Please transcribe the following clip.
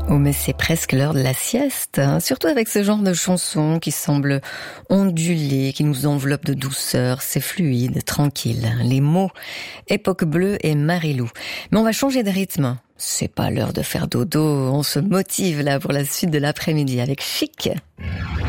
Oh mais c'est presque l'heure de la sieste, hein. Surtout avec ce genre de chanson qui semble onduler, qui nous enveloppe de douceur, c'est fluide, tranquille. Les mots, Époque Bleue et Marilou. Mais on va changer de rythme. C'est pas l'heure de faire dodo, on se motive là pour la suite de l'après-midi avec Chic.